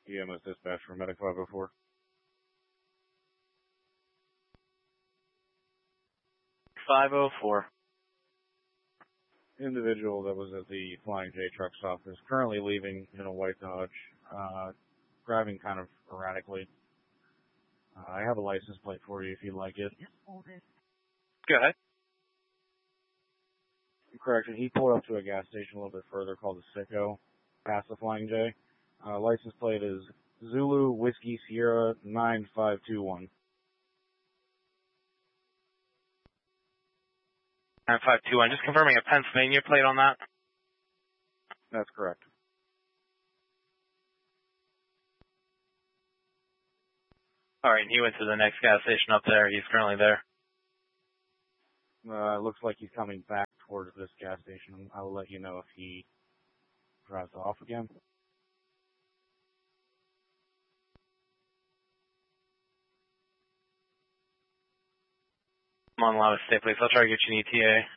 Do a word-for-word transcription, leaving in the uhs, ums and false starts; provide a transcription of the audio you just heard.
E M S dispatch for Medic five oh four. five oh four. Individual that was at the Flying J truck stop is currently leaving in a white Dodge, uh, driving kind of erratically. Uh, I have a license plate for you if you'd like it. Go ahead. Correction, he pulled up to a gas station a little bit further called the Sicko, past the Flying J. Uh, license plate is Zulu Whiskey Sierra nine five two one. nine five two one. Just confirming a Pennsylvania plate on that. That's correct. All right, he went to the next gas station up there. He's currently there. Uh, looks like he's coming back towards this gas station. I will let you know if he drives off again. I'm on a lot of state plates. I'll try to get you an E T A.